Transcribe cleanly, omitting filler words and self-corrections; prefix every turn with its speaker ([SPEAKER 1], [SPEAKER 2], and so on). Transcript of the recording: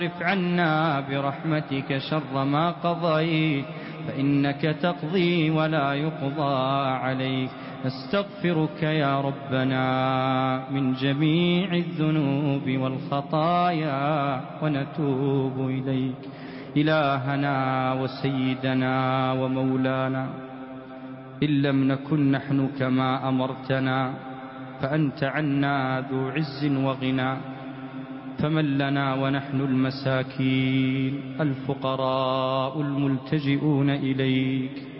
[SPEAKER 1] اصرف عنا برحمتك شر ما قضيت فإنك تقضي ولا يقضى عليك. نستغفرك يا ربنا من جميع الذنوب والخطايا ونتوب إليك إلهنا وسيدنا ومولانا. إن لم نكن نحن كما أمرتنا فأنت عنا ذو عز وغنى، فمن لنا ونحن المساكين الفقراء الملتجئون إليك